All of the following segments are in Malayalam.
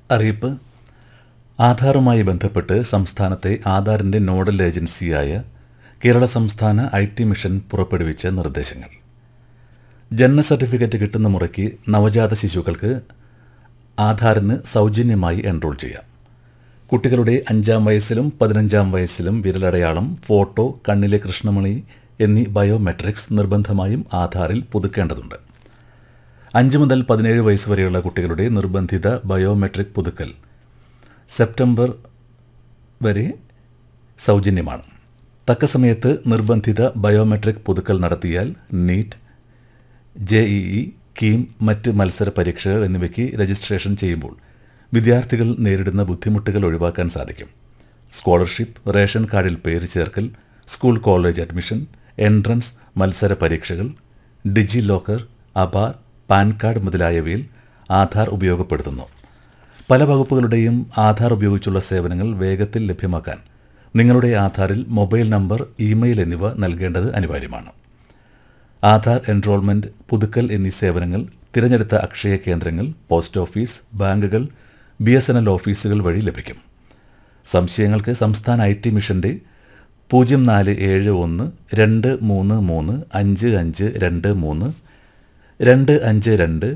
അറിയിപ്പ്. ആധാറുമായി ബന്ധപ്പെട്ട് സംസ്ഥാനത്തെ ആധാറിൻ്റെ നോഡൽ ഏജൻസിയായ കേരള സംസ്ഥാന IT മിഷൻ പുറപ്പെടുവിച്ച നിർദ്ദേശങ്ങൾ. ജനന സർട്ടിഫിക്കറ്റ് കിട്ടുന്ന മുറയ്ക്ക് നവജാത ശിശുക്കൾക്ക് ആധാറിന് സൗജന്യമായി എൻറോൾ ചെയ്യാം. കുട്ടികളുടെ 5-ാം വയസ്സിലും 15-ാം വയസ്സിലും വിരലടയാളം, ഫോട്ടോ, കണ്ണിലെ കൃഷ്ണമണി എന്നീ ബയോമെട്രിക്സ് നിർബന്ധമായും ആധാറിൽ പുതുക്കേണ്ടതുണ്ട്. 5 മുതൽ 17 വയസ്സ് വരെയുള്ള കുട്ടികളുടെ നിർബന്ധിത ബയോമെട്രിക് പുതുക്കൽ സെപ്റ്റംബർ വരെ സൗജന്യമാണ്. തക്ക സമയത്ത് നിർബന്ധിത ബയോമെട്രിക് പുതുക്കൽ നടത്തിയാൽ നീറ്റ്, JEE, കീം, മറ്റ് മത്സര പരീക്ഷകൾ എന്നിവയ്ക്ക് രജിസ്ട്രേഷൻ ചെയ്യുമ്പോൾ വിദ്യാർത്ഥികൾ നേരിടുന്ന ബുദ്ധിമുട്ടുകൾ ഒഴിവാക്കാൻ സാധിക്കും. സ്കോളർഷിപ്പ്, റേഷൻ കാർഡിൽ പേര് ചേർക്കൽ, സ്കൂൾ കോളേജ് അഡ്മിഷൻ, എൻട്രൻസ് മത്സര പരീക്ഷകൾ, ഡിജി ലോക്കർ, ആധാർ, പാൻ കാർഡ് മുതലായവയിൽ ആധാർ ഉപയോഗപ്പെടുത്തുന്നു. പല വകുപ്പുകളുടെയും ആധാർ ഉപയോഗിച്ചുള്ള സേവനങ്ങൾ വേഗത്തിൽ ലഭ്യമാക്കാൻ നിങ്ങളുടെ ആധാറിൽ മൊബൈൽ നമ്പർ, ഇമെയിൽ എന്നിവ നൽകേണ്ടത് അനിവാര്യമാണ്. ആധാർ എൻറോൾമെൻറ്റ്, പുതുക്കൽ എന്നീ സേവനങ്ങൾ തിരഞ്ഞെടുത്ത അക്ഷയ കേന്ദ്രങ്ങൾ, പോസ്റ്റ് ഓഫീസ്, ബാങ്കുകൾ, BSNL ഓഫീസുകൾ വഴി ലഭിക്കും. സംശയങ്ങൾക്ക് സംസ്ഥാന IT മിഷൻ്റെ 0471 233 5523 252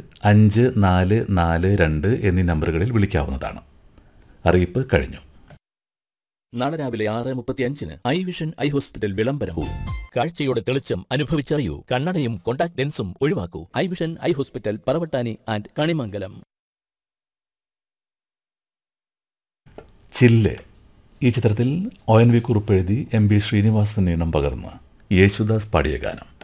5442 എന്നീ നമ്പറുകളിൽ വിളിക്കാവുന്നതാണ്. അറിയിപ്പ് കഴിഞ്ഞു. നാളെ രാവിലെ 6:35 ഐ വിഷൻ ഐ ഹോസ്പിറ്റൽ വിളംബരവും. കാഴ്ചയുടെ തെളിച്ചം അനുഭവിച്ചറിയൂ. കണ്ണടയും contact ലെൻസും ഒഴിവാക്കൂ. I vision eye hospital, Paravattani and Kanimangalam. ചില്ല്. ഈ ചിത്രത്തിൽ ONV കുറുപ്പ് എഴുതി MB ശ്രീനിവാസൻ ഈണം പകർന്ന് യേശുദാസ് പാടിയ ഗാനം.